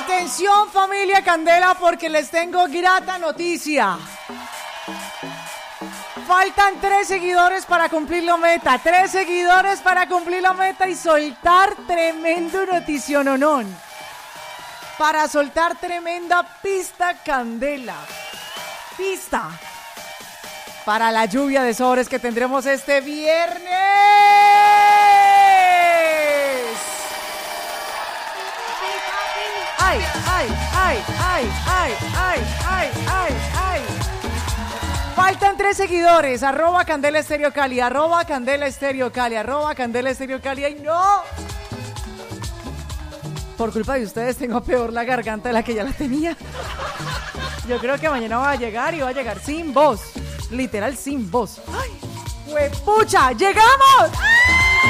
Atención, familia Candela, porque les tengo grata noticia. Faltan 3 seguidores para cumplir la meta. 3 seguidores para cumplir la meta y soltar tremendo noticiononón. Para soltar tremenda pista Candela. Pista para la lluvia de sobres que tendremos este viernes. ¡Ay, ay, ay, ay, ay, ay, ay, ay, ay! Faltan 3 seguidores, @Candela Estéreo Cali, @Candela Estéreo Cali, @Candela Estéreo Cali. ¡Ay, no! Por culpa de ustedes tengo peor la garganta de la que ya la tenía. Yo creo que mañana va a llegar y va a llegar sin voz. Literal, sin voz. ¡Ay! ¡Huepucha! ¡Llegamos! ¡Ah!